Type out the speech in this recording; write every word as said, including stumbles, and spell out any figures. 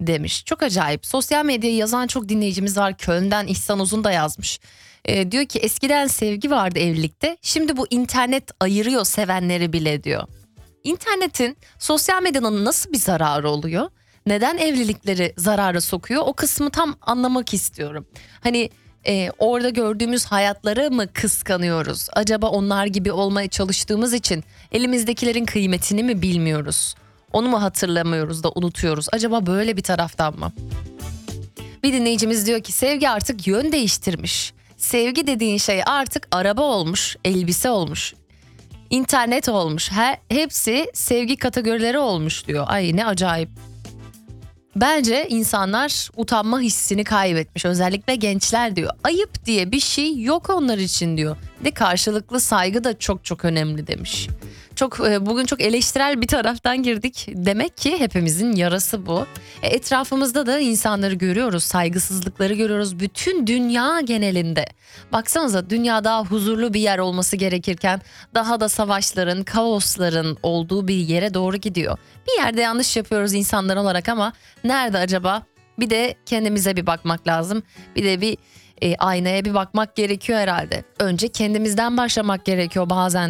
demiş. Çok acayip. Sosyal medyaya yazan çok dinleyicimiz var. Köln'den İhsan Uzun da yazmış. Ee, diyor ki eskiden sevgi vardı evlilikte. Şimdi bu internet ayırıyor sevenleri bile diyor. İnternetin, sosyal medyanın nasıl bir zararı oluyor? Neden evlilikleri zarara sokuyor? O kısmı tam anlamak istiyorum. Hani e, orada gördüğümüz hayatları mı kıskanıyoruz? Acaba onlar gibi olmaya çalıştığımız için elimizdekilerin kıymetini mi bilmiyoruz? Onu mu hatırlamıyoruz da unutuyoruz? Acaba böyle bir taraftan mı? Bir dinleyicimiz diyor ki sevgi artık yön değiştirmiş. Sevgi dediğin şey artık araba olmuş, elbise olmuş. İnternet olmuş. Her, hepsi sevgi kategorileri olmuş diyor. Ay ne acayip. Bence insanlar utanma hissini kaybetmiş. Özellikle gençler diyor. Ayıp diye bir şey yok onlar için diyor. Bir de karşılıklı saygı da çok çok önemli demiş. Çok e, bugün çok eleştirel bir taraftan girdik. Demek ki hepimizin yarası bu. E, etrafımızda da insanları görüyoruz. Saygısızlıkları görüyoruz. Bütün dünya genelinde. Baksanıza dünya daha huzurlu bir yer olması gerekirken daha da savaşların, kaosların olduğu bir yere doğru gidiyor. Bir yerde yanlış yapıyoruz insanlar olarak ama nerede acaba? Bir de kendimize bir bakmak lazım. Bir de bir e, aynaya bir bakmak gerekiyor herhalde. Önce kendimizden başlamak gerekiyor bazen